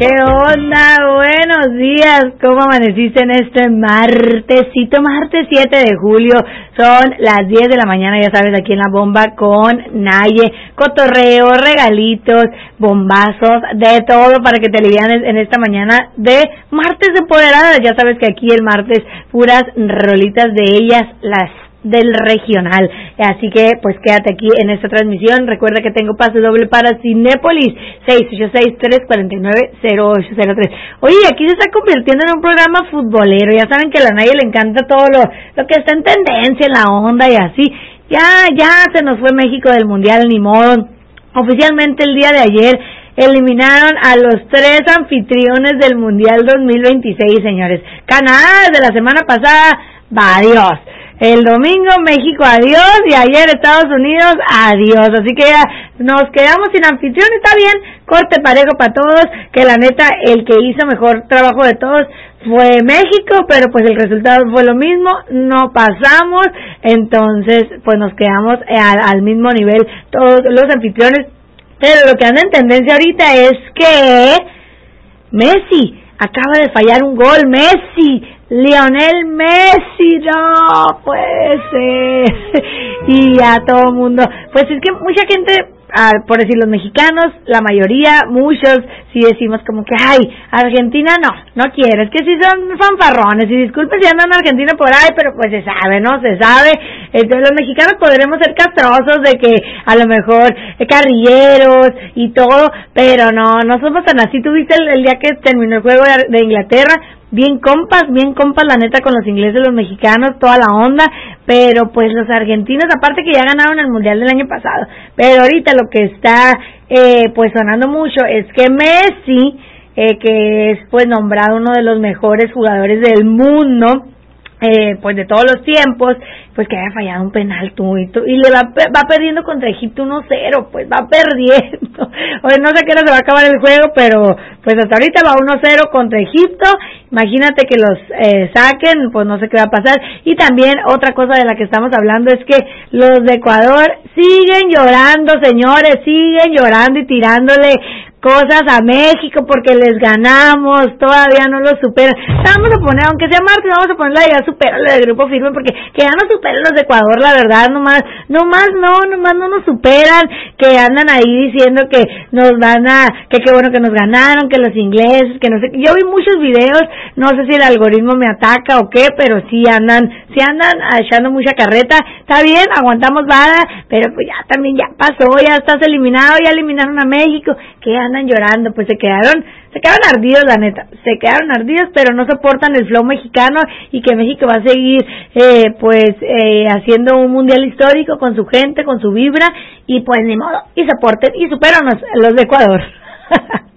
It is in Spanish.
¿Qué onda? Buenos días. ¿Cómo amaneciste en este martesito? Martes 7 de julio. Son las 10 de la mañana, ya sabes, aquí en La Bomba con Naye. Cotorreo, regalitos, bombazos, de todo para que te alivianes en esta mañana de martes empoderadas. Ya sabes que aquí el martes puras rolitas de ellas, las del regional, así que pues quédate aquí en esta transmisión. Recuerda que tengo pase doble para Cinépolis, 686-349-0803. Oye, aquí se está convirtiendo en un programa futbolero, ya saben que a la Naye le encanta todo lo que está en tendencia, en la onda y así. Ya se nos fue México del Mundial, ni modo. Oficialmente el día de ayer eliminaron a los 3 anfitriones del Mundial 2026, señores. Canadá desde la semana pasada, va, adiós. El domingo México, adiós, y ayer Estados Unidos, adiós. Así que ya nos quedamos sin anfitrión, está bien, corte parejo para todos, que la neta el que hizo mejor trabajo de todos fue México, pero pues el resultado fue lo mismo, no pasamos, entonces pues nos quedamos al mismo nivel todos los anfitriones. Pero lo que anda en tendencia ahorita es que Messi acaba de fallar un gol. Lionel Messi, no puede ser. Y a todo el mundo, pues es que mucha gente, por decir los mexicanos, la mayoría, muchos, sí decimos como que, ay, Argentina no quiere, es que sí son fanfarrones, y disculpen si andan Argentina por ahí, pero pues se sabe, ¿no? Se sabe. Entonces los mexicanos podremos ser castrosos de que a lo mejor carrilleros y todo, pero no somos tan así. Tú viste el día que terminó el juego de Inglaterra, bien compas, la neta, con los ingleses, los mexicanos, toda la onda, pero pues los argentinos, aparte que ya ganaron el Mundial del año pasado, pero ahorita lo que está pues sonando mucho es que Messi, que es pues nombrado uno de los mejores jugadores del mundo, pues de todos los tiempos, pues que haya fallado un penal y le va perdiendo contra Egipto 1-0, pues va perdiendo. Oye, no sé qué hora se va a acabar el juego, pero pues hasta ahorita va 1-0 contra Egipto. Imagínate que los saquen, pues no sé qué va a pasar. Y también otra cosa de la que estamos hablando es que los de Ecuador siguen llorando, señores, siguen llorando y tirándole cosas a México porque les ganamos, todavía no lo superan. Vamos a poner, aunque sea martes, vamos a poner la de ya superarle del grupo firme, porque que ya no superan los de Ecuador, la verdad, nomás no nos superan, que andan ahí diciendo que nos van que qué bueno que nos ganaron, que los ingleses, que no sé. Yo vi muchos videos, no sé si el algoritmo me ataca o qué, pero sí andan echando mucha carreta. Está bien, aguantamos vara, pero pues ya también ya pasó, ya estás eliminado, ya eliminaron a México, que andan llorando, pues se quedaron ardidos, la neta, pero no soportan el flow mexicano y que México va a seguir haciendo un mundial histórico con su gente, con su vibra, y pues ni modo, y soporten y supéranos los de Ecuador.